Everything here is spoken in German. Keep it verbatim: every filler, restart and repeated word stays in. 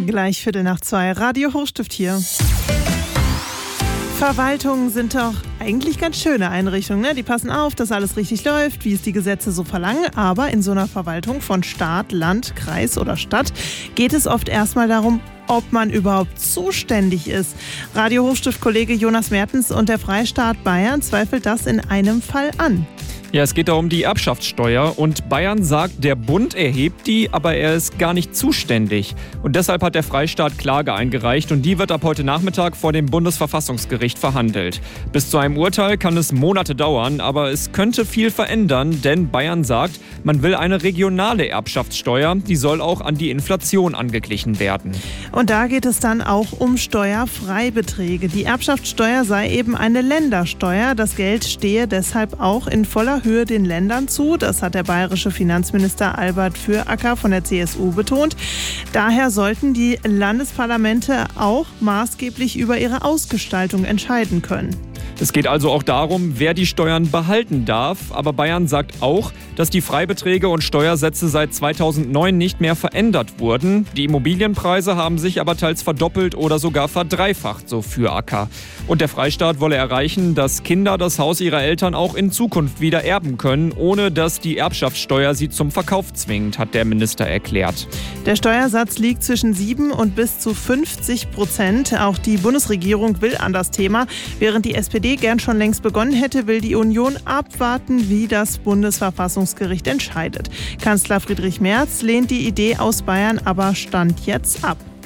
Gleich Viertel nach zwei. Radio Hochstift hier. Verwaltungen sind doch eigentlich ganz schöne Einrichtungen, ne? Die passen auf, dass alles richtig läuft, wie es die Gesetze so verlangen. Aber in so einer Verwaltung von Staat, Land, Kreis oder Stadt geht es oft erstmal darum, ob man überhaupt zuständig ist. Radio Hochstift-Kollege Jonas Mertens und der Freistaat Bayern zweifelt das in einem Fall an. Ja, es geht da um die Erbschaftssteuer und Bayern sagt, der Bund erhebt die, aber er ist gar nicht zuständig. Und deshalb hat der Freistaat Klage eingereicht und die wird ab heute Nachmittag vor dem Bundesverfassungsgericht verhandelt. Bis zu einem Urteil kann es Monate dauern, aber es könnte viel verändern, denn Bayern sagt, man will eine regionale Erbschaftssteuer, die soll auch an die Inflation angeglichen werden. Und da geht es dann auch um Steuerfreibeträge. Die Erbschaftssteuer sei eben eine Ländersteuer. Das Geld stehe deshalb auch in voller Höhe den Ländern zu. Das hat der bayerische Finanzminister Albert Füracker von der C S U betont. Daher sollten die Landesparlamente auch maßgeblich über ihre Ausgestaltung entscheiden können. Es geht also auch darum, wer die Steuern behalten darf. Aber Bayern sagt auch, dass die Freibeträge und Steuersätze seit zweitausendneun nicht mehr verändert wurden. Die Immobilienpreise haben sich aber teils verdoppelt oder sogar verdreifacht, so Füracker. Und der Freistaat wolle erreichen, dass Kinder das Haus ihrer Eltern auch in Zukunft wieder erben können, ohne dass die Erbschaftssteuer sie zum Verkauf zwingt, hat der Minister erklärt. Der Steuersatz liegt zwischen sieben und bis zu fünfzig Prozent. Auch die Bundesregierung will an das Thema. Während die S P D gern schon längst begonnen hätte, will die Union abwarten, wie das Bundesverfassungsgericht entscheidet. Kanzler Friedrich Merz lehnt die Idee aus Bayern aber Stand jetzt ab.